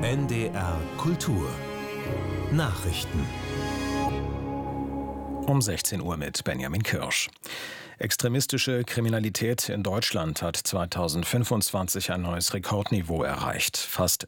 NDR Kultur Nachrichten Um 16 Uhr mit Benjamin Kirsch. Extremistische Kriminalität in Deutschland hat 2025 ein neues Rekordniveau erreicht. Fast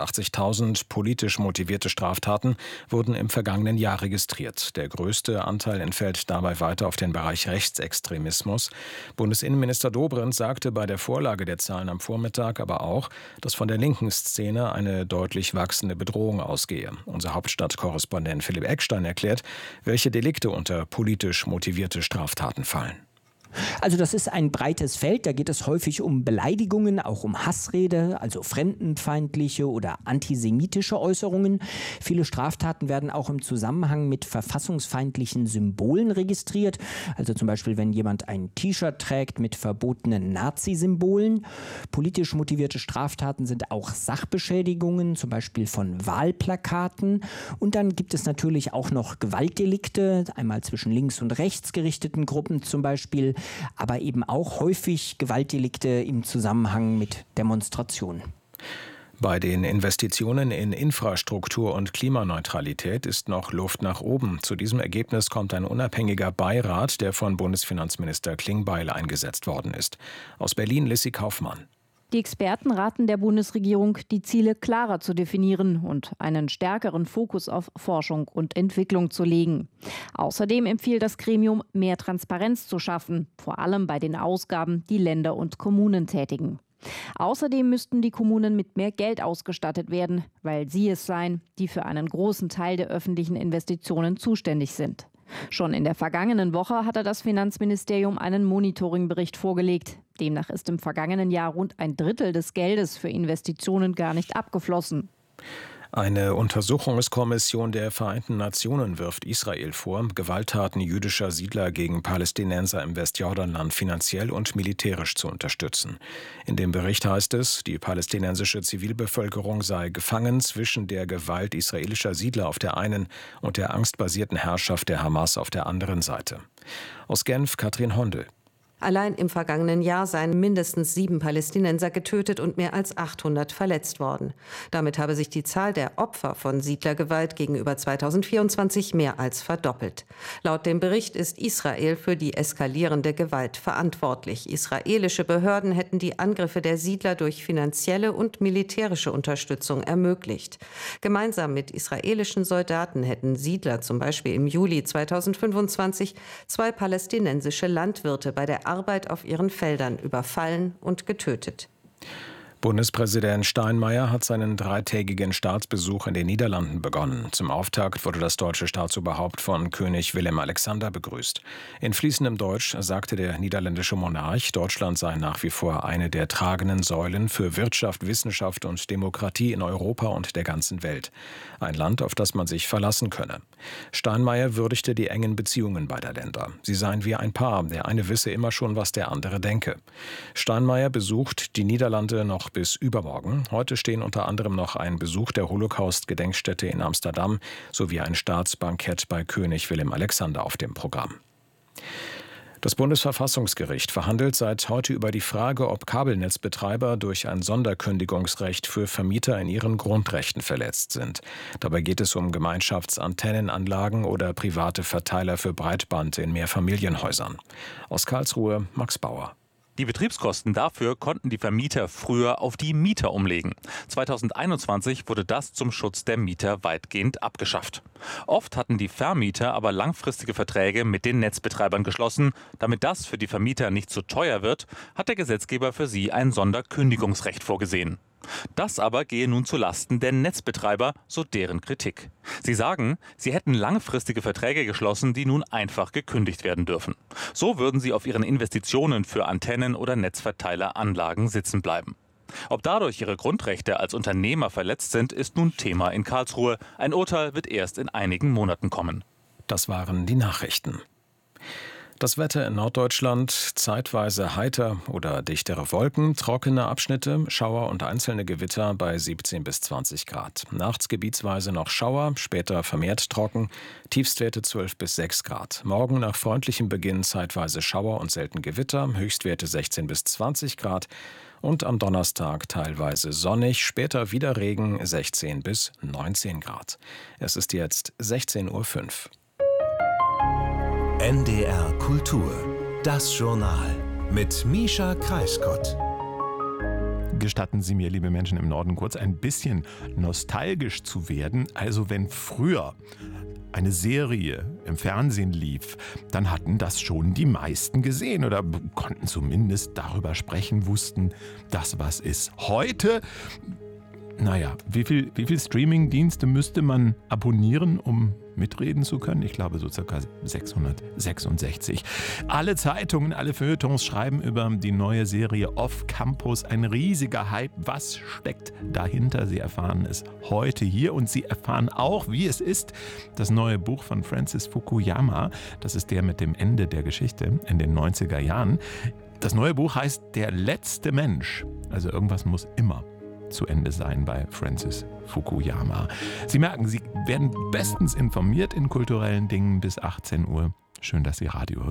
86.000 politisch motivierte Straftaten wurden im vergangenen Jahr registriert. Der größte Anteil entfällt dabei weiter auf den Bereich Rechtsextremismus. Bundesinnenminister Dobrindt sagte bei der Vorlage der Zahlen am Vormittag aber auch, dass von der linken Szene eine deutlich wachsende Bedrohung ausgehe. Unser Hauptstadtkorrespondent Philipp Eckstein erklärt, welche Delikte unter politisch motivierte Straftaten fallen. Also das ist ein breites Feld, da geht es häufig um Beleidigungen, auch um Hassrede, also fremdenfeindliche oder antisemitische Äußerungen. Viele Straftaten werden auch im Zusammenhang mit verfassungsfeindlichen Symbolen registriert, also zum Beispiel wenn jemand ein T-Shirt trägt mit verbotenen Nazi-Symbolen. Politisch motivierte Straftaten sind auch Sachbeschädigungen, zum Beispiel von Wahlplakaten. Und dann gibt es natürlich auch noch Gewaltdelikte, einmal zwischen links und rechts gerichteten Gruppen zum Beispiel, aber eben auch häufig Gewaltdelikte im Zusammenhang mit Demonstrationen. Bei den Investitionen in Infrastruktur und Klimaneutralität ist noch Luft nach oben. Zu diesem Ergebnis kommt ein unabhängiger Beirat, der von Bundesfinanzminister Klingbeil eingesetzt worden ist. Aus Berlin Lissy Kaufmann. Die Experten raten der Bundesregierung, die Ziele klarer zu definieren und einen stärkeren Fokus auf Forschung und Entwicklung zu legen. Außerdem empfiehlt das Gremium, mehr Transparenz zu schaffen, vor allem bei den Ausgaben, die Länder und Kommunen tätigen. Außerdem müssten die Kommunen mit mehr Geld ausgestattet werden, weil sie es seien, die für einen großen Teil der öffentlichen Investitionen zuständig sind. Schon in der vergangenen Woche hatte das Finanzministerium einen Monitoringbericht vorgelegt. Demnach ist im vergangenen Jahr rund ein Drittel des Geldes für Investitionen gar nicht abgeflossen. Eine Untersuchungskommission der Vereinten Nationen wirft Israel vor, Gewalttaten jüdischer Siedler gegen Palästinenser im Westjordanland finanziell und militärisch zu unterstützen. In dem Bericht heißt es, die palästinensische Zivilbevölkerung sei gefangen zwischen der Gewalt israelischer Siedler auf der einen und der angstbasierten Herrschaft der Hamas auf der anderen Seite. Aus Genf Katrin Hondel. Allein im vergangenen Jahr seien mindestens 7 Palästinenser getötet und mehr als 800 verletzt worden. Damit habe sich die Zahl der Opfer von Siedlergewalt gegenüber 2024 mehr als verdoppelt. Laut dem Bericht ist Israel für die eskalierende Gewalt verantwortlich. Israelische Behörden hätten die Angriffe der Siedler durch finanzielle und militärische Unterstützung ermöglicht. Gemeinsam mit israelischen Soldaten hätten Siedler zum Beispiel im Juli 2025 2 palästinensische Landwirte bei der Arbeit auf ihren Feldern überfallen und getötet. Bundespräsident Steinmeier hat seinen 3-tägigen Staatsbesuch in den Niederlanden begonnen. Zum Auftakt wurde das deutsche Staatsoberhaupt von König Willem Alexander begrüßt. In fließendem Deutsch sagte der niederländische Monarch, Deutschland sei nach wie vor eine der tragenden Säulen für Wirtschaft, Wissenschaft und Demokratie in Europa und der ganzen Welt. Ein Land, auf das man sich verlassen könne. Steinmeier würdigte die engen Beziehungen beider Länder. Sie seien wie ein Paar, der eine wisse immer schon, was der andere denke. Steinmeier besucht die Niederlande noch bis übermorgen. Heute stehen unter anderem noch ein Besuch der Holocaust-Gedenkstätte in Amsterdam sowie ein Staatsbankett bei König Willem Alexander auf dem Programm. Das Bundesverfassungsgericht verhandelt seit heute über die Frage, ob Kabelnetzbetreiber durch ein Sonderkündigungsrecht für Vermieter in ihren Grundrechten verletzt sind. Dabei geht es um Gemeinschaftsantennenanlagen oder private Verteiler für Breitband in Mehrfamilienhäusern. Aus Karlsruhe Max Bauer. Die Betriebskosten dafür konnten die Vermieter früher auf die Mieter umlegen. 2021 wurde das zum Schutz der Mieter weitgehend abgeschafft. Oft hatten die Vermieter aber langfristige Verträge mit den Netzbetreibern geschlossen. Damit das für die Vermieter nicht zu teuer wird, hat der Gesetzgeber für sie ein Sonderkündigungsrecht vorgesehen. Das aber gehe nun zu Lasten der Netzbetreiber, so deren Kritik. Sie sagen, sie hätten langfristige Verträge geschlossen, die nun einfach gekündigt werden dürfen. So würden sie auf ihren Investitionen für Antennen- oder Netzverteileranlagen sitzen bleiben. Ob dadurch ihre Grundrechte als Unternehmer verletzt sind, ist nun Thema in Karlsruhe. Ein Urteil wird erst in einigen Monaten kommen. Das waren die Nachrichten. Das Wetter in Norddeutschland: zeitweise heiter oder dichtere Wolken, trockene Abschnitte, Schauer und einzelne Gewitter bei 17 bis 20 Grad. Nachts gebietsweise noch Schauer, später vermehrt trocken, Tiefstwerte 12 bis 6 Grad. Morgen nach freundlichem Beginn zeitweise Schauer und selten Gewitter, Höchstwerte 16 bis 20 Grad. Und am Donnerstag teilweise sonnig, später wieder Regen, 16 bis 19 Grad. Es ist jetzt 16:05 Uhr. NDR Kultur, das Journal mit Mischa Kreisgott. Gestatten Sie mir, liebe Menschen im Norden, kurz ein bisschen nostalgisch zu werden. Also wenn früher eine Serie im Fernsehen lief, dann hatten das schon die meisten gesehen oder konnten zumindest darüber sprechen, wussten, das was ist. Heute, naja, wie viel Streaming-Dienste müsste man abonnieren, um mitreden zu können? Ich glaube so ca. 666. Alle Zeitungen, alle Feuilletons schreiben über die neue Serie Off Campus. Ein riesiger Hype. Was steckt dahinter? Sie erfahren es heute hier und Sie erfahren auch, wie es ist, das neue Buch von Francis Fukuyama. Das ist der mit dem Ende der Geschichte in den 90er Jahren. Das neue Buch heißt Der letzte Mensch. Also irgendwas muss immer zu Ende sein bei Francis Fukuyama. Sie merken, Sie werden bestens informiert in kulturellen Dingen bis 18 Uhr. Schön, dass Sie Radio hören.